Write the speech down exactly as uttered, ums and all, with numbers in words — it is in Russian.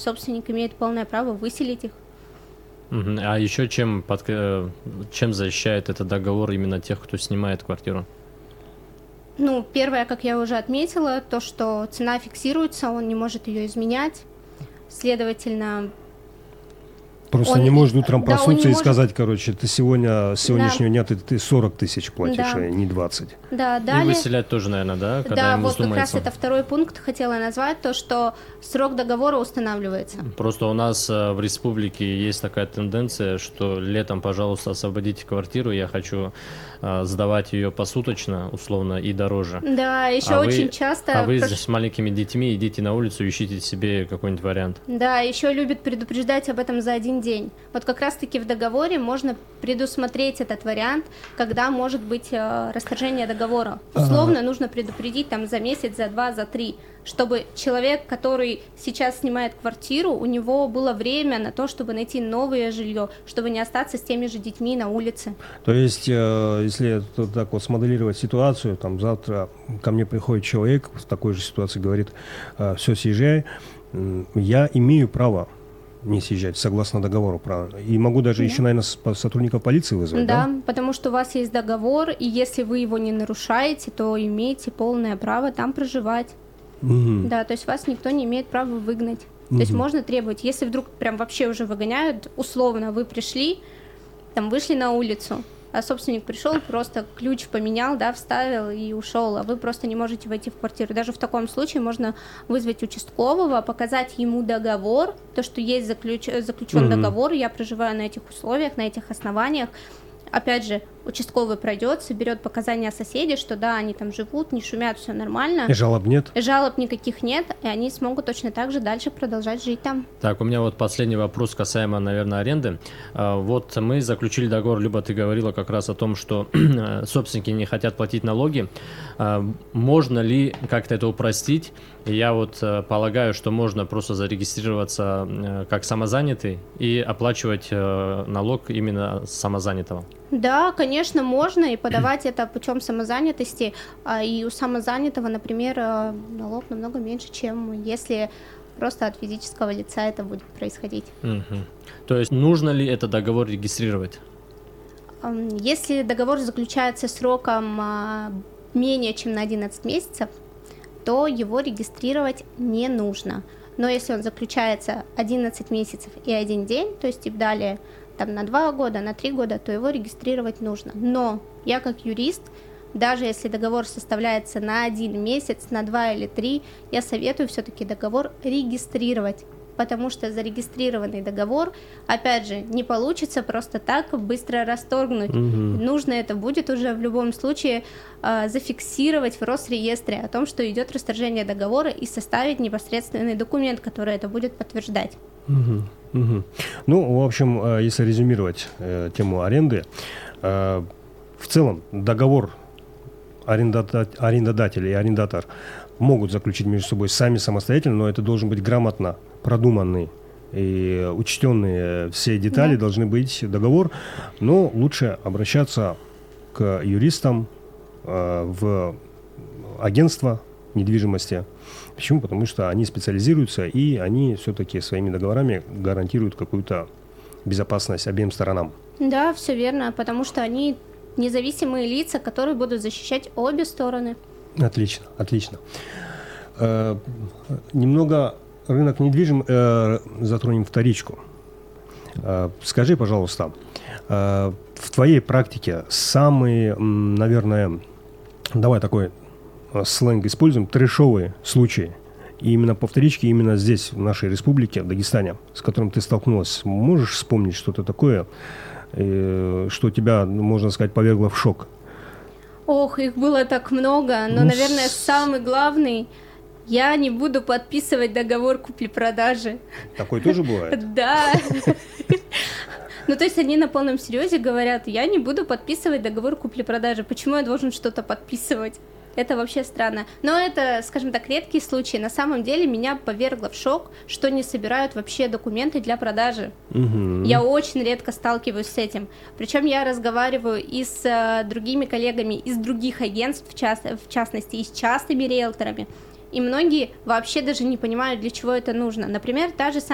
собственник имеет полное право выселить их. Uh-huh. А еще чем, под, чем защищает этот договор именно тех, кто снимает квартиру? Ну, первое, как я уже отметила, то, что цена фиксируется, он не может ее изменять. Следовательно, Просто он, не может утром да, проснуться и может... сказать, короче, ты сегодня, с сегодняшнего да. дня ты, ты сорок тысяч платишь, да. а не двадцать. Да, далее... И выселять тоже, наверное, да? Когда да, им вот как раз вздумается. это второй пункт хотела назвать, то, что срок договора устанавливается. Просто у нас в республике есть такая тенденция, что летом, пожалуйста, освободите квартиру, я хочу сдавать ее посуточно, условно, и дороже. Да, еще а очень вы, часто... А вы прош... с маленькими детьми идите на улицу, ищите себе какой-нибудь вариант. Да, еще любят предупреждать об этом за один день. Вот как раз-таки в договоре можно предусмотреть этот вариант, когда может быть э, расторжение договора. Условно ага. нужно предупредить там за месяц, за два, за три, чтобы человек, который сейчас снимает квартиру, у него было время на то, чтобы найти новое жилье, чтобы не остаться с теми же детьми на улице. То есть, э, если так вот смоделировать ситуацию, там завтра ко мне приходит человек в такой же ситуации, говорит, э, все, съезжай, э, я имею право не съезжать, согласно договору, правильно. И могу даже да. еще, наверное, сотрудников полиции вызвать, да? Да, потому что у вас есть договор, и если вы его не нарушаете, то имеете полное право там проживать. Угу. Да, то есть вас никто не имеет права выгнать. Угу. То есть можно требовать, если вдруг прям вообще уже выгоняют, условно, вы пришли, там вышли на улицу, а собственник пришел, просто ключ поменял, да, вставил и ушел, а вы просто не можете войти в квартиру. Даже в таком случае можно вызвать участкового, показать ему договор, то, что есть заключ... заключен mm-hmm. договор, я проживаю на этих условиях, на этих основаниях. Опять же, участковый пройдет, соберет показания соседей, что да, они там живут, не шумят, все нормально. И жалоб нет? Жалоб никаких нет, и они смогут точно так же дальше продолжать жить там. Так, у меня вот последний вопрос касаемо, наверное, аренды. Вот мы заключили договор, Люба, ты говорила как раз о том, что собственники не хотят платить налоги. Можно ли как-то это упростить? Я вот полагаю, что можно просто зарегистрироваться как самозанятый и оплачивать налог именно самозанятого. Да, конечно, можно и подавать это путем самозанятости. И у самозанятого, например, налог намного меньше, чем если просто от физического лица это будет происходить. Угу. То есть нужно ли этот договор регистрировать? Если договор заключается сроком менее чем на одиннадцать месяцев, то его регистрировать не нужно. Но если он заключается одиннадцать месяцев и один день, то есть и далее, там на два года, на три года, то его регистрировать нужно. Но я как юрист, даже если договор составляется на один месяц, на два или три, я советую все-таки договор регистрировать, потому что зарегистрированный договор, опять же, не получится просто так быстро расторгнуть. Угу. Нужно это будет уже в любом случае э, зафиксировать в Росреестре о том, что идет расторжение договора, и составить непосредственный документ, который это будет подтверждать. Угу. Угу. Ну, в общем, если резюмировать э, тему аренды, э, в целом договор арендодатель, арендодатель и арендатор могут заключить между собой сами самостоятельно, но это должен быть грамотно продуманный и учтенные все детали да. должны быть договор, но лучше обращаться к юристам э, в агентство недвижимости. Почему? Потому что они специализируются, и они все-таки своими договорами гарантируют какую-то безопасность обеим сторонам. Да, все верно, потому что они независимые лица, которые будут защищать обе стороны. Отлично, отлично. Э, немного рынок недвижим э, затронем вторичку. Э, скажи, пожалуйста, э, в твоей практике самые, наверное, давай такой сленг используем, трэшовые случаи, и именно по вторичке, именно здесь, в нашей республике, в Дагестане, с которым ты столкнулась, можешь вспомнить что-то такое, э, что тебя, можно сказать, повергло в шок? Ох, их было так много, но, ну, наверное, самый главный, я не буду подписывать договор купли-продажи. Такое тоже бывает? Да. Ну, то есть они на полном серьезе говорят, я не буду подписывать договор купли-продажи. Почему я должен что-то подписывать? Это вообще странно. Но это, скажем так, редкие случаи. На самом деле меня повергло в шок, что не собирают вообще документы для продажи. Угу. Я очень редко сталкиваюсь с этим. Причем я разговариваю и с uh, другими коллегами из других агентств, в, част... в частности, и с частными риэлторами. И многие вообще даже не понимают, для чего это нужно. Например, та же самая